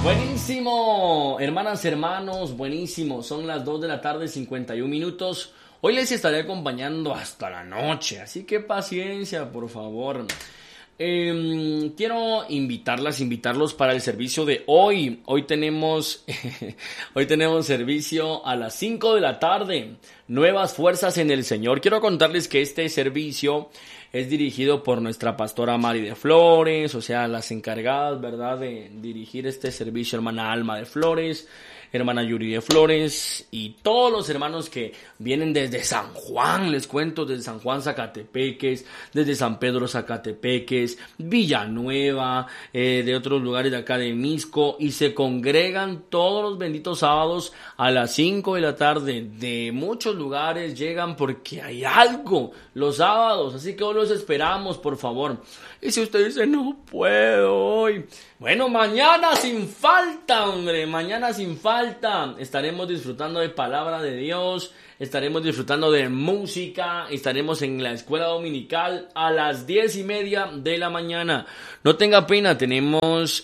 Buenísimo, hermanas, hermanos, buenísimo. Son las 2 de la tarde, 51 minutos. Hoy les estaré acompañando hasta la noche, así que paciencia, por favor. Quiero invitarlos para el servicio de hoy. Hoy tenemos servicio a las 5 de la tarde. Nuevas fuerzas en el Señor. Quiero contarles que este servicio es dirigido por nuestra pastora Mari de Flores, o sea, las encargadas, ¿verdad?, de dirigir este servicio, hermana Alma de Flores, hermana Yuri de Flores y todos los hermanos que vienen desde San Juan, les cuento, desde San Juan Zacatepeques, desde San Pedro Zacatepeques, Villanueva, de otros lugares de acá de Misco, y se congregan todos los benditos sábados a las 5 de la tarde. De muchos lugares llegan porque hay algo los sábados, así que hoy los esperamos, por favor. Y si usted dice, no puedo hoy, bueno, mañana sin falta, hombre, mañana sin falta. Estaremos disfrutando de palabra de Dios, estaremos disfrutando de música, estaremos en la escuela dominical a las 10:30 de la mañana. No tenga pena, tenemos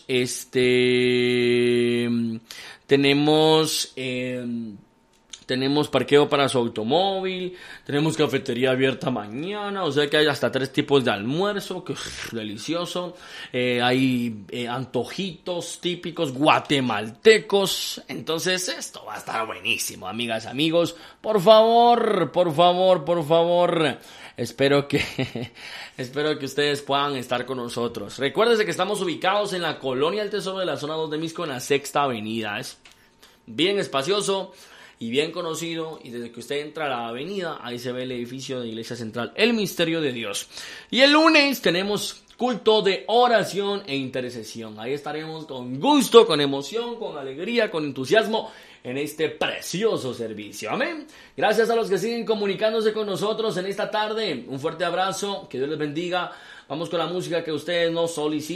parqueo para su automóvil, tenemos cafetería abierta mañana, o sea que hay hasta 3 tipos de almuerzo, que delicioso. Hay antojitos típicos guatemaltecos, entonces esto va a estar buenísimo, amigas, amigos. Por favor, espero que ustedes puedan estar con nosotros. Recuérdense que estamos ubicados en la Colonia El Tesoro de la zona 2 de Misco, en la 6ª Avenida. Es bien espacioso y bien conocido, y desde que usted entra a la avenida, ahí se ve el edificio de Iglesia Central, el Misterio de Dios. Y el lunes tenemos culto de oración e intercesión. Ahí estaremos con gusto, con emoción, con alegría, con entusiasmo en este precioso servicio. Amén. Gracias a los que siguen comunicándose con nosotros en esta tarde. Un fuerte abrazo, que Dios les bendiga. Vamos con la música que ustedes nos solicitan.